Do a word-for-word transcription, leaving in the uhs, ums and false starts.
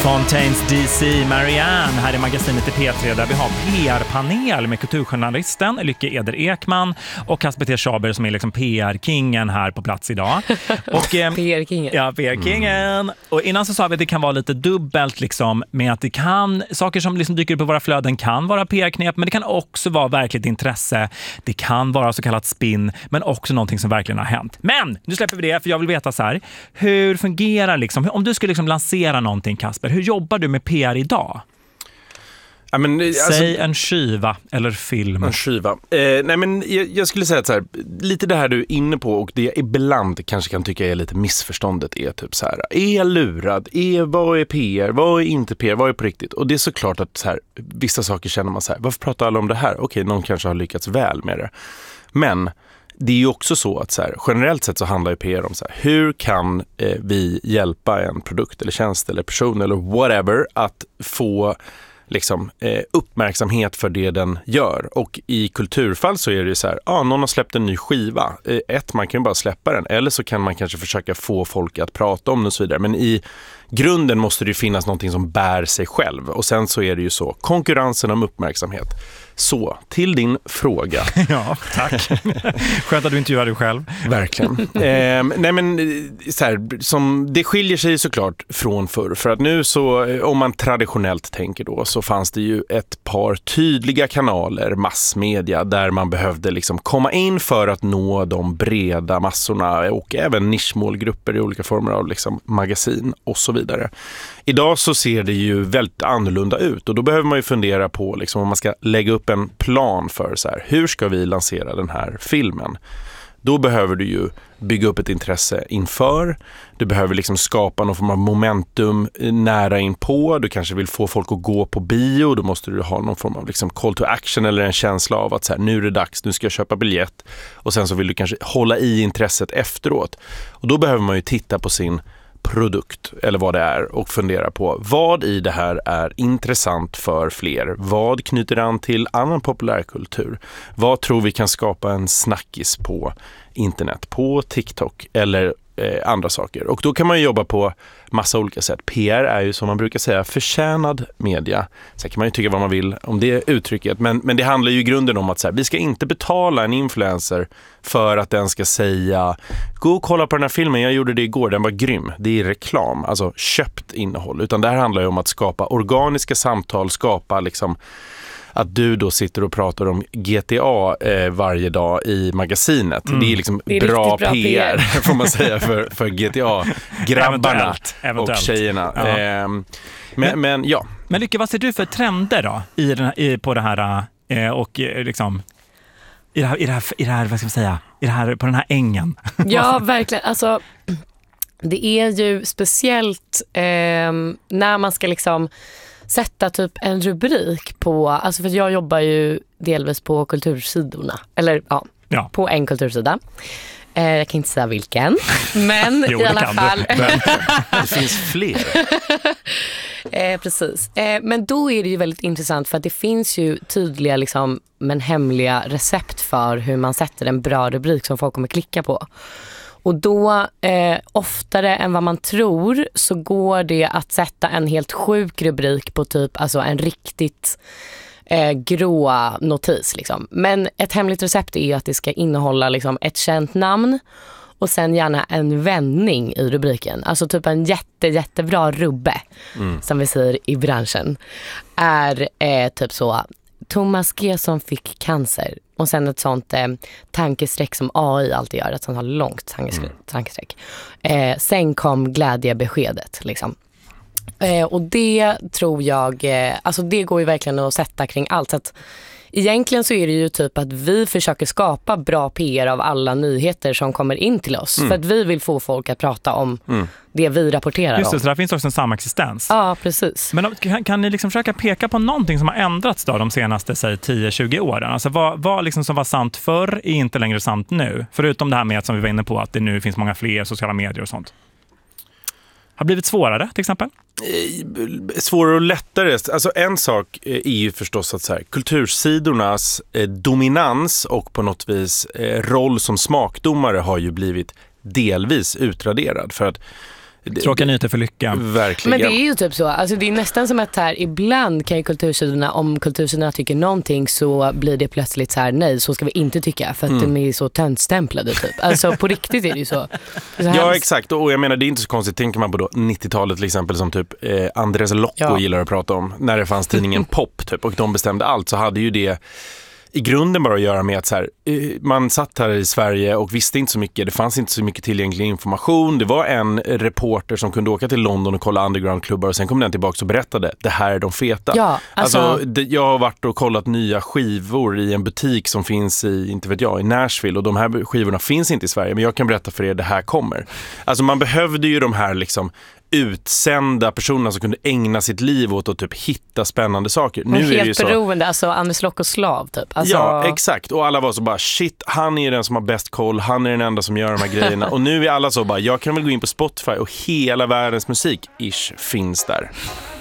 Fontaines D C, Marianne, här i magasinet i P tre där vi har P R-panel med kulturjournalisten Lykke Eder Ekman och Kasper T. Schaber som är liksom P R-kingen här på plats idag. Och, eh, P R-kingen. Ja, P R-kingen. Mm. Och innan så sa vi att det kan vara lite dubbelt liksom, med att det kan, saker som liksom dyker upp på våra flöden kan vara P R-knep, men det kan också vara verkligt intresse. Det kan vara så kallat spin, men också någonting som verkligen har hänt. Men nu släpper vi det, för jag vill veta så här, hur fungerar liksom, om du skulle liksom lansera någonting, Kasper, hur jobbar du med P R idag? Ja, men, alltså, säg en skiva eller film. En skiva. Eh, nej, men jag, jag skulle säga att så här, lite det här du är inne på och det jag ibland kanske kan tycka är lite missförståndet är typ så här, är jag lurad? Är, vad är P R? Vad är inte P R? Vad är på riktigt? Och det är såklart att så här, vissa saker känner man så här, varför pratar alla om det här? Okej, någon kanske har lyckats väl med det. Men det är ju också så att så här, generellt sett så handlar ju P R om så här, hur kan eh, vi hjälpa en produkt eller tjänst eller person eller whatever att få liksom eh, uppmärksamhet för det den gör. Och i kulturfall så är det ju så här, ja, ah, någon har släppt en ny skiva. Eh, ett, man kan ju bara släppa den. Eller så kan man kanske försöka få folk att prata om den och så vidare. Men i grunden måste det ju finnas någonting som bär sig själv. Och sen så är det ju så, konkurrensen om uppmärksamhet. Så, till din fråga. Ja, tack. Skönt att du inte gör det själv. Verkligen. eh, nej men, så här, som, det skiljer sig såklart från förr. För att nu så, om man traditionellt tänker då, så fanns det ju ett par tydliga kanaler, massmedia, där man behövde liksom komma in för att nå de breda massorna och även nischmålgrupper i olika former av liksom magasin och så vidare. Idag så ser det ju väldigt annorlunda ut och då behöver man ju fundera på liksom, om man ska lägga upp en plan för så här, hur ska vi lansera den här filmen? Då behöver du ju bygga upp ett intresse inför. Du behöver liksom skapa någon form av momentum nära inpå. Du kanske vill få folk att gå på bio. Då måste du ha någon form av liksom call to action eller en känsla av att så här, nu är det dags, nu ska jag köpa biljett. Och sen så vill du kanske hålla i intresset efteråt. Och då behöver man ju titta på sin produkt eller vad det är och fundera på vad i det här är intressant för fler. Vad knyter an till annan populärkultur? Vad tror vi kan skapa en snackis på internet, på TikTok eller eh, andra saker? Och då kan man ju jobba på massa olika sätt. P R är ju som man brukar säga förtjänad media. Sen kan man ju tycka vad man vill om det uttrycket. Men, men det handlar ju i grunden om att så här, vi ska inte betala en influencer för att den ska säga gå och kolla på den här filmen, jag gjorde det igår, den var grym. Det är reklam, alltså köpt innehåll. Utan det här handlar ju om att skapa organiska samtal, skapa liksom att du då sitter och pratar om G T A eh, varje dag i magasinet. Mm. Det är liksom det är bra, bra P R, P R får man säga för, för G T A-grabbarna eventuellt, eventuellt. och tjejerna. Ja. Eh, men, men, men ja. Men Lykke, vad ser du för trender då i den här, i, på det här eh, och eh, liksom i det här, i det här, i det här vad ska jag säga, i det här, på den här ängen? Ja, verkligen. Alltså, det är ju speciellt eh, när man ska liksom sätta typ en rubrik på, alltså för jag jobbar ju delvis på kultursidorna, eller ja, ja. på en kultursida. Eh, jag kan inte säga vilken, men jo, i alla fall. Du, men det finns fler. eh, precis. Eh, men då är det ju väldigt intressant för att det finns ju tydliga liksom, men hemliga recept för hur man sätter en bra rubrik som folk kommer klicka på. Och då, eh, oftare än vad man tror, så går det att sätta en helt sjuk rubrik på typ alltså en riktigt eh, grå notis. Liksom. Men ett hemligt recept är att det ska innehålla liksom, ett känt namn och sen gärna en vändning i rubriken. Alltså typ en jätte, jättebra rubbe, mm. som vi säger i branschen, är eh, typ så: Thomas G som fick cancer. Och sen ett sånt eh, tankesträck som A I alltid gör, ett sånt här långt tankesträck. Mm. tankesträck. Eh, sen kom glädjebeskedet liksom. Eh, och det tror jag, eh, alltså det går ju verkligen att sätta kring allt. Så att egentligen så är det ju typ att vi försöker skapa bra P R av alla nyheter som kommer in till oss. Mm. För att vi vill få folk att prata om mm. det vi rapporterar Just det, om. så där finns också en samexistens. Ja, precis. Men kan, kan ni liksom försöka peka på någonting som har ändrats då de senaste säg, tio till tjugo åren? Alltså vad, vad liksom som var sant förr är inte längre sant nu? Förutom det här med att, som vi var inne på, att det nu finns många fler sociala medier och sånt. Har blivit svårare till exempel? Svårare och lättare. Alltså en sak är ju förstås att så här, kultursidornas eh, dominans och på något vis eh, roll som smakdomare har ju blivit delvis utraderad. För att Tråkiga nyheter för lycka. Verkligen. Men det är ju typ så. Alltså det är nästan som att här, ibland kan ju kultursidorna, om kultursidorna tycker någonting så blir det plötsligt så här, nej, så ska vi inte tycka för att mm. de är så töntstämplade typ. Alltså på riktigt är det ju så. Det är så ja, exakt. Och jag menar, det är inte så konstigt. Tänker man på då nittiotalet till exempel, som typ eh, Andres Locco ja. gillar att prata om. När det fanns tidningen Pop typ, och de bestämde allt, så hade ju det i grunden bara att göra med att så här, man satt här i Sverige och visste inte så mycket. Det fanns inte så mycket tillgänglig information. Det var en reporter som kunde åka till London och kolla undergroundklubbar, och sen kom den tillbaka och berättade, det här är de feta. Ja, alltså... Alltså, det, jag har varit och kollat nya skivor i en butik som finns i, inte vet jag, i Nashville, och de här skivorna finns inte i Sverige, men jag kan berätta för er, det här kommer. Alltså man behövde ju de här liksom utsända personerna som kunde ägna sitt liv åt att typ hitta spännande saker. Nu helt är det ju så, beroende, alltså Anders Lock och slav typ. Alltså... Ja, exakt. Och alla var så bara, shit, han är den som har bäst koll, han är den enda som gör de här grejerna. Och nu är alla så bara, jag kan väl gå in på Spotify och hela världens musik, ish, finns där.